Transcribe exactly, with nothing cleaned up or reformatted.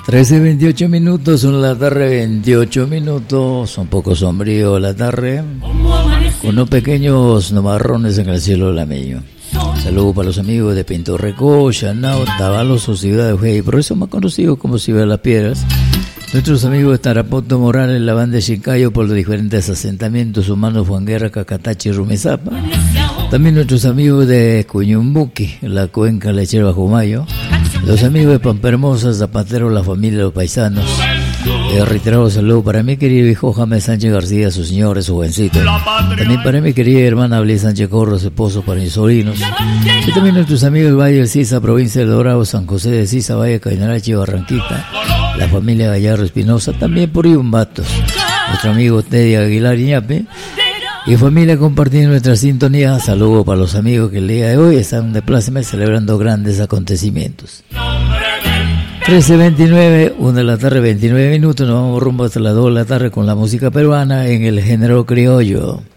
trece veintiocho minutos, son la tarde, veintiocho minutos, un poco sombrío la tarde, con unos pequeños nubarrones en el cielo lameño. Saludos para los amigos de Pinto Recó, Chanao, Tavalos o Ciudad de Ujey, por eso más conocido como Ciudad de las Piedras. Nuestros amigos de Tarapoto, Morales, la banda de Chicayo, por los diferentes asentamientos humanos, Juanguerra, Cacatachi y Rumizapa. También nuestros amigos de Cuñumbuqui, la cuenca lechera Bajo Mayo. Los amigos de Pampermosa, Zapatero, la familia de los paisanos. Eh, reiterado saludo para mi querido hijo James Sánchez García, sus señores, su jovencito. También para mi querida hermana Blé Sánchez Corro, su esposo, para mis sobrinos. Y también nuestros amigos del Valle del Sisa, provincia de Dorado, San José de Sisa, Valle Cainarachi, Barranquita. La familia Gallardo Espinosa, también por Iumbatos. Nuestro amigo Teddy Aguilar Iñape. Y familia compartiendo nuestra sintonía. Saludos para los amigos que el día de hoy están de pláceme celebrando grandes acontecimientos. trece veintinueve, una de la tarde, veintinueve minutos. Nos vamos rumbo hasta las dos de la tarde con la música peruana en el género criollo.